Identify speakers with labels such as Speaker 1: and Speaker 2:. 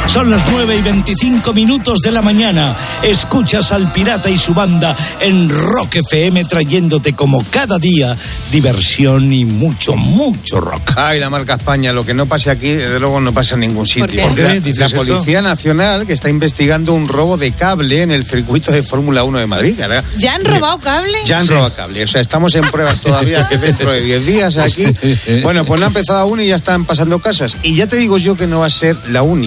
Speaker 1: Son las 9:25 de la mañana. Escuchas al Pirata y su banda en Rock FM, trayéndote como cada día diversión y mucho, mucho rock.
Speaker 2: Ay, la marca España, lo que no pase aquí, desde luego no pasa en ningún sitio.
Speaker 1: ¿Por qué?
Speaker 2: La Policía Nacional, que está investigando un robo de cable en el circuito de Fórmula 1 de Madrid. ¿Verdad?
Speaker 3: ¿Ya han robado cable?
Speaker 2: Ya han robado cable. O sea, estamos en pruebas todavía, que dentro de 10 días aquí. Bueno, pues no ha empezado aún y ya están pasando casas. Y ya te digo yo que no va a ser la única.